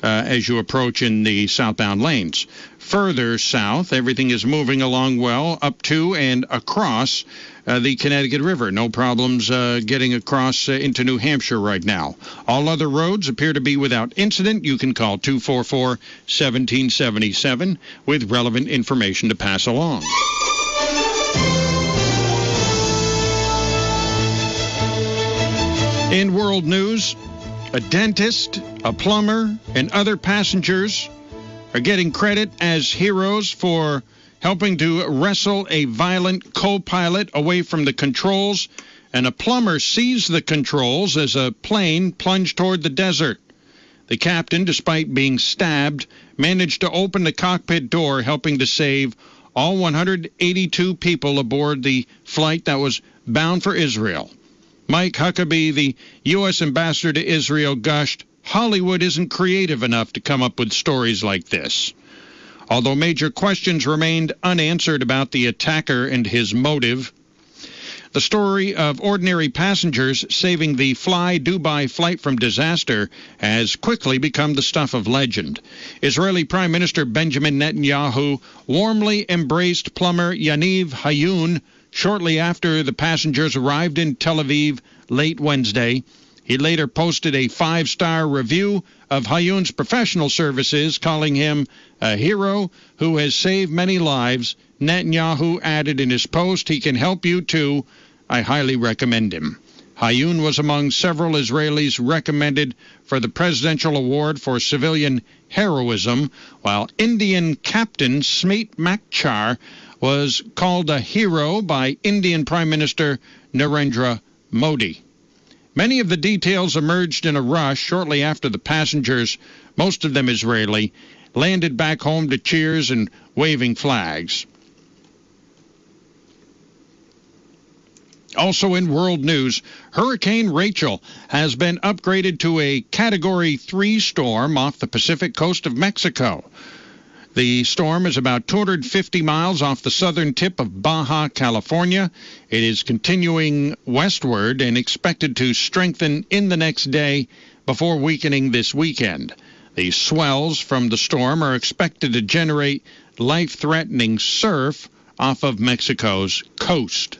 as you approach in the southbound lanes. Further south, everything is moving along well up to and across the Connecticut River. No problems getting across into New Hampshire right now. All other roads appear to be without incident. You can call 244-1777 with relevant information to pass along. In world news, a dentist, a plumber, and other passengers are getting credit as heroes for helping to wrestle a violent co-pilot away from the controls, and a plumber seized the controls as a plane plunged toward the desert. The captain, despite being stabbed, managed to open the cockpit door, helping to save all 182 people aboard the flight that was bound for Israel. Mike Huckabee, the U.S. ambassador to Israel, gushed, "Hollywood isn't creative enough to come up with stories like this." Although major questions remained unanswered about the attacker and his motive, the story of ordinary passengers saving the Fly Dubai flight from disaster has quickly become the stuff of legend. Israeli Prime Minister Benjamin Netanyahu warmly embraced plumber Yaniv Hayun shortly after the passengers arrived in Tel Aviv late Wednesday. He later posted a 5-star review of Hayun's professional services, calling him a hero who has saved many lives. Netanyahu added in his post, "He can help you too. I highly recommend him." Hayun was among several Israelis recommended for the Presidential Award for Civilian Heroism, while Indian Captain Smeet Makchar was called a hero by Indian Prime Minister Narendra Modi. Many of the details emerged in a rush shortly after the passengers, most of them Israeli, landed back home to cheers and waving flags. Also in world news, Hurricane Rachel has been upgraded to a Category 3 storm off the Pacific coast of Mexico. The storm is about 250 miles off the southern tip of Baja California. It is continuing westward and expected to strengthen in the next day before weakening this weekend. The swells from the storm are expected to generate life-threatening surf off of Mexico's coast.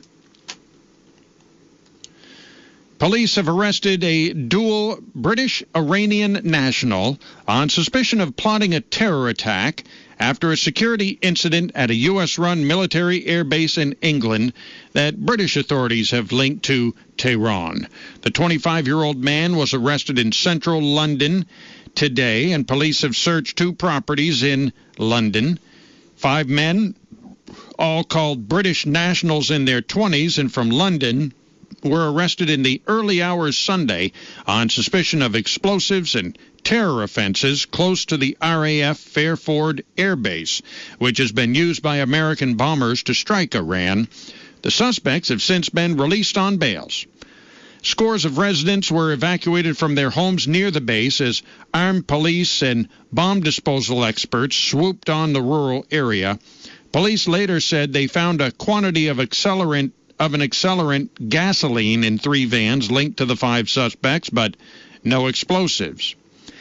Police have arrested a dual British-Iranian national on suspicion of plotting a terror attack after a security incident at a U.S.-run military air base in England that British authorities have linked to Tehran. The 25-year-old man was arrested in central London today, and police have searched 2 properties in London. 5 men, all called British nationals in their 20s and from London, were arrested in the early hours Sunday on suspicion of explosives and terror offenses close to the RAF Fairford Air Base, which has been used by American bombers to strike Iran. The suspects have since been released on bails. Scores of residents were evacuated from their homes near the base as armed police and bomb disposal experts swooped on the rural area. Police later said they found a quantity of an accelerant gasoline in 3 vans linked to the 5 suspects, but no explosives.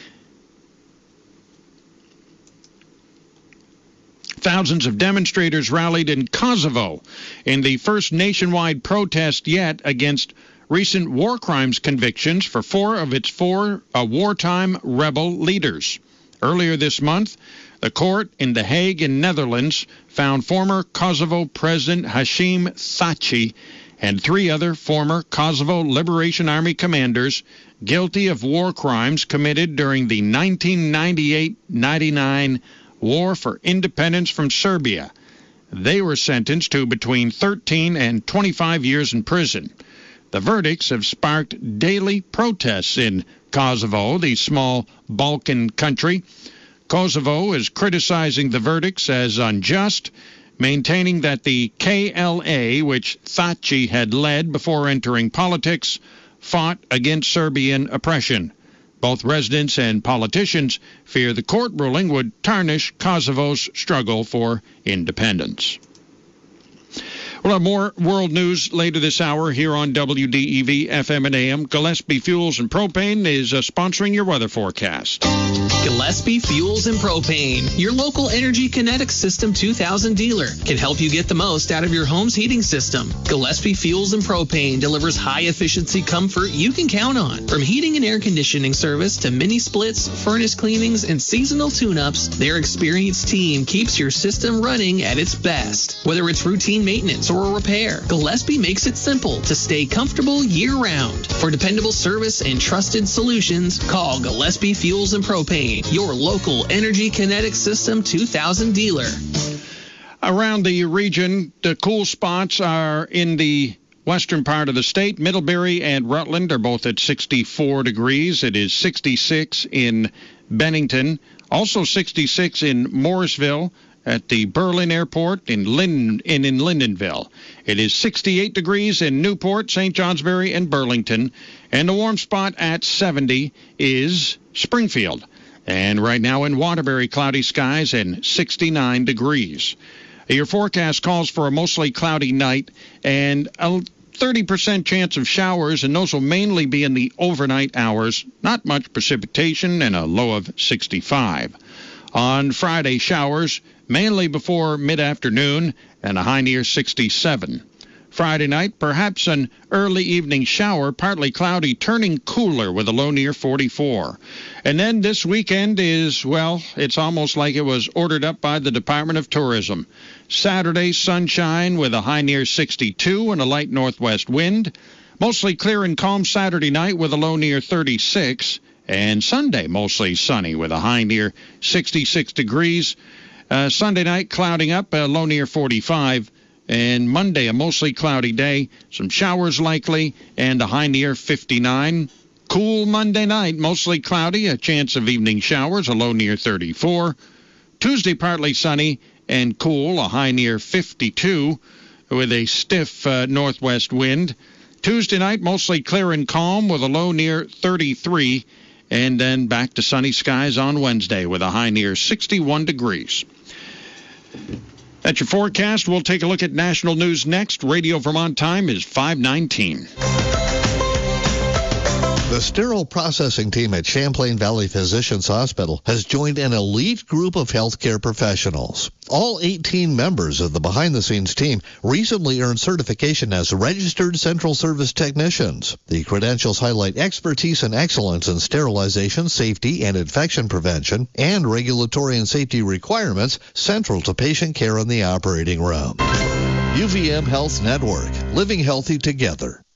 Thousands of demonstrators rallied in Kosovo in the first nationwide protest yet against recent war crimes convictions for 4 of its 4 wartime rebel leaders. Earlier this month, the court in The Hague in Netherlands found former Kosovo President Hashim Thaçi and 3 other former Kosovo Liberation Army commanders guilty of war crimes committed during the 1998-99 War for Independence from Serbia. They were sentenced to between 13 and 25 years in prison. The verdicts have sparked daily protests in Kosovo, the small Balkan country. Kosovo is criticizing the verdicts as unjust, maintaining that the KLA, which Thaçi had led before entering politics, fought against Serbian oppression. Both residents and politicians fear the court ruling would tarnish Kosovo's struggle for independence. We'll have more world news later this hour here on WDEV FM and AM. Gillespie Fuels and Propane is sponsoring your weather forecast. Gillespie Fuels and Propane, your local Energy Kinetics System 2000 dealer, can help you get the most out of your home's heating system. Gillespie Fuels and Propane delivers high-efficiency comfort you can count on. From heating and air conditioning service to mini splits, furnace cleanings, and seasonal tune-ups, their experienced team keeps your system running at its best. Whether it's routine maintenance or a repair, Gillespie makes it simple to stay comfortable year-round. For dependable service and trusted solutions, call Gillespie Fuels and Propane, your local Energy Kinetics System 2000 dealer. Around the region, the cool spots are in the western part of the state. Middlebury and Rutland are both at 64 degrees. It is 66 in Bennington, also 66 in Morrisville, at the Berlin Airport in Lindenville. It is 68 degrees in Newport, St. Johnsbury, and Burlington. And the warm spot at 70 is Springfield. And right now in Waterbury, cloudy skies and 69 degrees. Your forecast calls for a mostly cloudy night and a 30% chance of showers, and those will mainly be in the overnight hours. Not much precipitation and a low of 65. On Friday, showers, mainly before mid-afternoon, and a high near 67. Friday night, perhaps an early evening shower, partly cloudy, turning cooler with a low near 44. And then this weekend is, well, it's almost like it was ordered up by the Department of Tourism. Saturday, sunshine with a high near 62 and a light northwest wind. Mostly clear and calm Saturday night with a low near 36. And Sunday, mostly sunny with a high near 66 degrees. Sunday night, clouding up, a low near 45. And Monday, a mostly cloudy day, some showers likely, and a high near 59. Cool Monday night, mostly cloudy, a chance of evening showers, a low near 34. Tuesday, partly sunny and cool, a high near 52, with a stiff northwest wind. Tuesday night, mostly clear and calm, with a low near 33. And then back to sunny skies on Wednesday, with a high near 61 degrees. That's your forecast. We'll take a look at national news next. Radio Vermont time is 5:19. The sterile processing team at Champlain Valley Physicians Hospital has joined an elite group of healthcare professionals. All 18 members of the behind-the-scenes team recently earned certification as registered central service technicians. The credentials highlight expertise and excellence in sterilization, safety, and infection prevention, and regulatory and safety requirements central to patient care in the operating room. UVM Health Network, living healthy together.